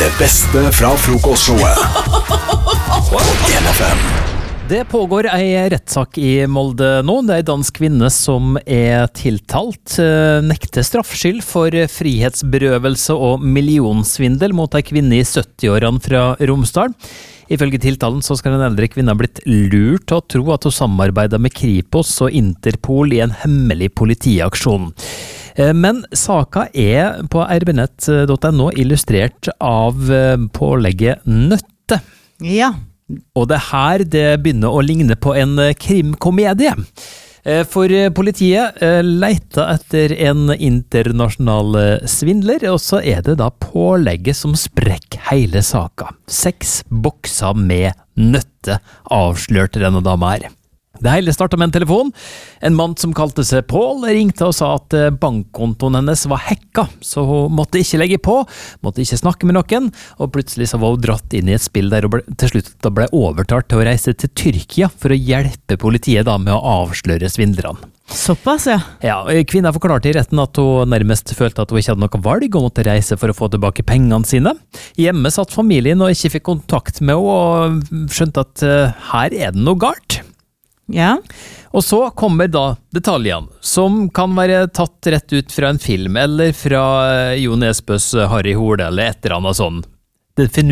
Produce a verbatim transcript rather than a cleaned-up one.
Det beste fra frokostshowet på en F M. Det pågår ei rettssak i Molde nå. Det er en dansk kvinne som er tiltalt, nekter straffskyld for frihetsberøvelse og millionsvindel mot ei kvinne i sytti-årene fra Romsdal. Ifølge tiltalen så skal den eldre kvinna ha blitt lurt til å tro at hun samarbeider med Kripos og Interpol i en hemmelig politiaksjon. Men saka er på r b nett punktum no illustrert av pålegget Nøtte. Ja. Og det her det begynner å ligne på en krimkomedie. For politiet leter etter en internasjonal svindler, og så er det da pålegget som sprekker hele saka. Seks bokser med nøtte avslørte denne dama her. Det hele startet med en telefon. En mann som kalte seg Paul ringte og sa at bankkontoen hennes var hacka, så hun måtte ikke legge på, måtte ikke snakke med noen, og plutselig så var hun dratt inn i et spill der hun ble, til slutt da ble overtalt til å reise til Tyrkia for å hjelpe politiet da med å avsløre svindlerne. Såpass, ja. Ja, kvinna forklarte i retten at hun nærmest følte at hun ikke hadde noe valg og måtte reise for å få tilbake pengene sine. Hjemme satt familien og ikke fikk kontakt med henne og skjønte at uh, her er det noe galt. Ja. Og så kommer da detaljene, som kan være tatt rett ut fra en film, eller fra Jo Nesbøs Harry Hole, eller et eller annet sånn. Det